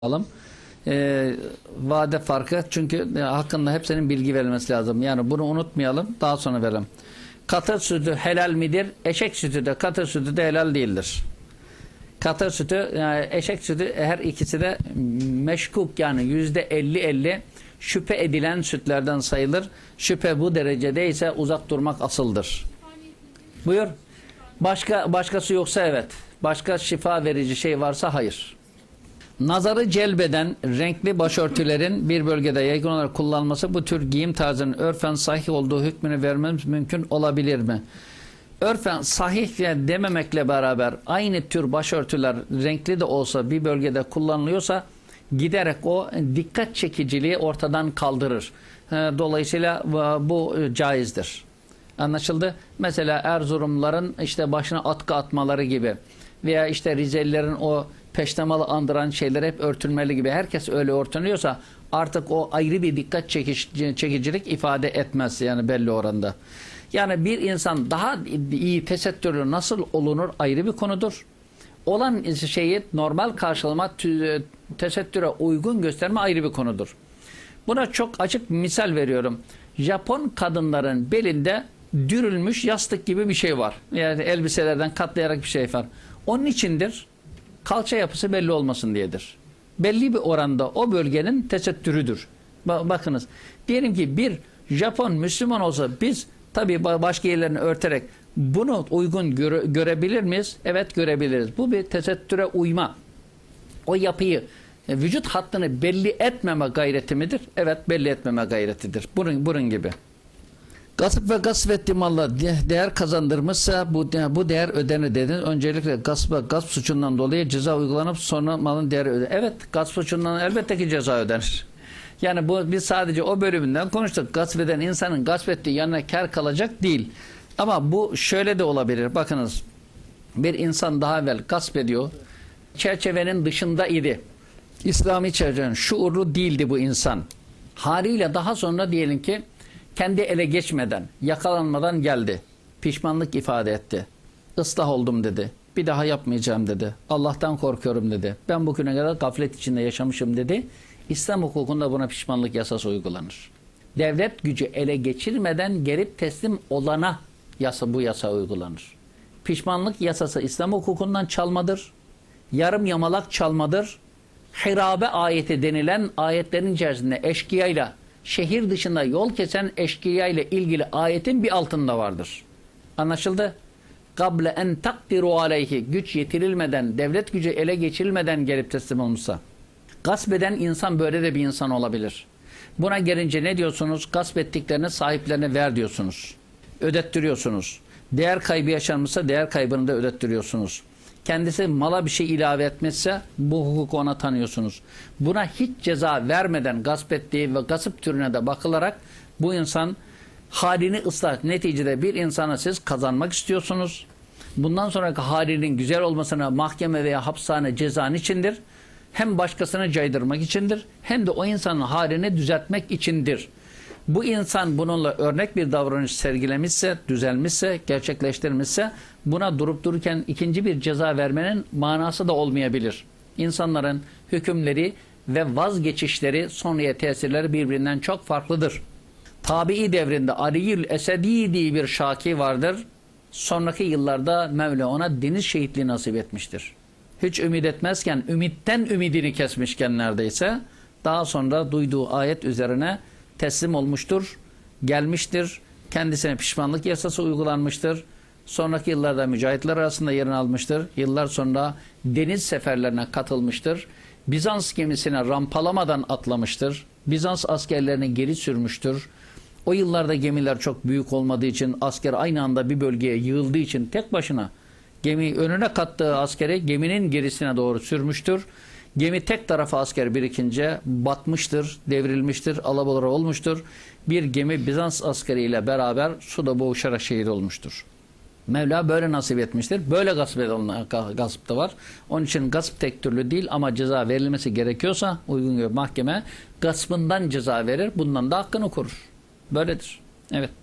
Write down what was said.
alalım. Vade farkı çünkü hakkında hepsinin bilgi verilmesi lazım. Yani bunu unutmayalım. Daha sonra verelim. Katır sütü helal midir? Eşek sütü de katır sütü de helal değildir. Katır sütü yani eşek sütü her ikisi de meşkuk yani %50-50 şüphe edilen sütlerden sayılır. Şüphe bu derecedeyse uzak durmak asıldır. Buyur. Başkası yoksa evet. Başka şifa verici şey varsa hayır. Nazarı celbeden renkli başörtülerin bir bölgede yaygın olarak kullanılması bu tür giyim tarzının örfen sahih olduğu hükmünü vermemiz mümkün olabilir mi? Örfen sahih dememekle beraber aynı tür başörtüler renkli de olsa bir bölgede kullanılıyorsa giderek o dikkat çekiciliği ortadan kaldırır. Dolayısıyla bu caizdir. Anlaşıldı? Mesela Erzurumluların işte başına atkı atmaları gibi veya işte Rizelilerin o peştemalı andıran şeyler hep örtülmeli gibi. Herkes öyle örtünüyorsa artık o ayrı bir dikkat çekicilik ifade etmez yani belli oranda. Yani bir insan daha iyi tesettürlü nasıl olunur ayrı bir konudur. Olan şeyi normal karşılama tesettüre uygun gösterme ayrı bir konudur. Buna çok açık bir misal veriyorum. Japon kadınların belinde dürülmüş yastık gibi bir şey var. Yani elbiselerden katlayarak bir şey var. Onun içindir. Kalça yapısı belli olmasın diyedir. Belli bir oranda o bölgenin tesettürüdür. Bakınız. Diyelim ki bir Japon Müslüman olsa biz tabii başka yerlerini örterek bunu uygun görebilir miyiz? Evet görebiliriz. Bu bir tesettüre uyma. O yapıyı, vücut hattını belli etmeme gayreti midir? Evet belli etmeme gayretidir. Bunun gibi. Gasp ve gasp ettiği malla değer kazandırmışsa bu değer ödenir dediniz. Öncelikle gasp ve gasp suçundan dolayı ceza uygulanıp sonra malın değeri ödenir. Evet gasp suçundan elbette ki ceza ödenir. Yani biz sadece o bölümünden konuştuk. Gasp eden insanın gasp ettiği yanına kar kalacak değil. Ama bu şöyle de olabilir. Bakınız bir insan daha evvel gasp ediyor. Çerçevenin dışında idi. İslami çerçevenin şuurlu değildi bu insan. Haliyle daha sonra diyelim ki kendi ele geçmeden, yakalanmadan geldi. Pişmanlık ifade etti. Islah oldum dedi. Bir daha yapmayacağım dedi. Allah'tan korkuyorum dedi. Ben bugüne kadar gaflet içinde yaşamışım dedi. İslam hukukunda buna pişmanlık yasası uygulanır. Devlet gücü ele geçirmeden gelip teslim olana bu yasa uygulanır. Pişmanlık yasası İslam hukukundan çalmadır. Yarım yamalak çalmadır. Hirabe ayeti denilen ayetlerin içerisinde eşkıyayla şehir dışında yol kesen eşkıya ile ilgili ayetin bir altında vardır. Anlaşıldı? Kable en takdiru aleyhi güç yetirilmeden, devlet gücü ele geçirilmeden gelip teslim olmuşsa. Gasp eden insan böyle de bir insan olabilir. Buna gelince ne diyorsunuz? Gasp ettiklerini sahiplerine ver diyorsunuz. Ödettiriyorsunuz. Değer kaybı yaşanmışsa değer kaybını da ödettiriyorsunuz. Kendisi mala bir şey ilave etmezse bu hukuku ona tanıyorsunuz. Buna hiç ceza vermeden gasp ettiği ve gasp türüne de bakılarak bu insan halini ıslah. Neticede bir insana siz kazanmak istiyorsunuz. Bundan sonraki halinin güzel olmasına mahkeme veya hapishane cezan içindir. Hem başkasını caydırmak içindir hem de o insanın halini düzeltmek içindir. Bu insan bununla örnek bir davranış sergilemişse, düzelmişse, gerçekleştirmişse buna durup dururken ikinci bir ceza vermenin manası da olmayabilir. İnsanların hükümleri ve vazgeçişleri, sonraya tesirleri birbirinden çok farklıdır. Tabii devrinde Ali'ül Esedi diye bir şaki vardır. Sonraki yıllarda Mevla ona deniz şehitliği nasip etmiştir. Hiç ümit etmezken, ümitten ümidini kesmişken neredeyse daha sonra duyduğu ayet üzerine teslim olmuştur, gelmiştir, kendisine pişmanlık yasası uygulanmıştır. Sonraki yıllarda mücahitler arasında yerini almıştır. Yıllar sonra deniz seferlerine katılmıştır. Bizans gemisine rampalamadan atlamıştır. Bizans askerlerini geri sürmüştür. O yıllarda gemiler çok büyük olmadığı için asker aynı anda bir bölgeye yığıldığı için tek başına gemi önüne kattığı askeri geminin gerisine doğru sürmüştür. Gemi tek tarafa asker birikince batmıştır, devrilmiştir, alabalığı olmuştur. Bir gemi Bizans askeriyle beraber suda boğuşarak şehit olmuştur. Mevla böyle nasip etmiştir. Böyle gasp da var. Onun için gasp tek türlü değil ama ceza verilmesi gerekiyorsa uygun mahkeme gaspından ceza verir. Bundan da hakkını korur. Böyledir. Evet.